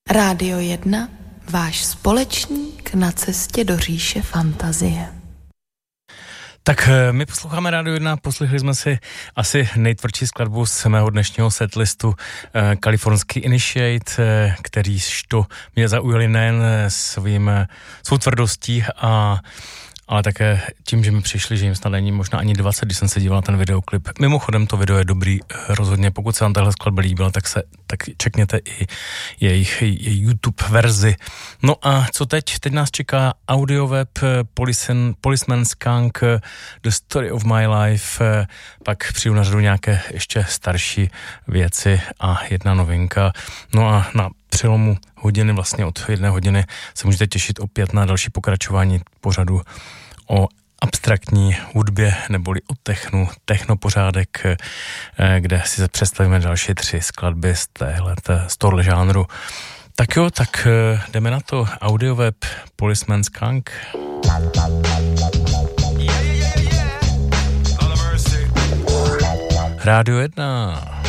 Rádio 1, váš společník na cestě do říše fantazie. Tak my posloucháme Rádio 1, poslechli jsme si asi nejtvrdší skladbu z mého dnešního setlistu Californský Initiate, kterýž to mě zaujali nejen svou tvrdostí, ale také tím, že mi přišli, že jim snad není možná ani 20, když jsem se díval na ten videoklip. Mimochodem to video je dobrý, rozhodně, pokud se vám tahle skladba líbila, tak čekněte i jejich YouTube verzi. No a co teď? Teď nás čeká audioweb Policeman Skunk, The Story of My Life, pak přijdu na řadu nějaké ještě starší věci a jedna novinka. No a na přelomu hodiny, vlastně od 1 hodiny, se můžete těšit opět na další pokračování pořadu o abstraktní hudbě neboli o technopořádek, kde si představíme další 3 skladby z tohohle žánru. Tak jo, tak jdeme na to. Audioweb Policeman Skunk. Rádio 1.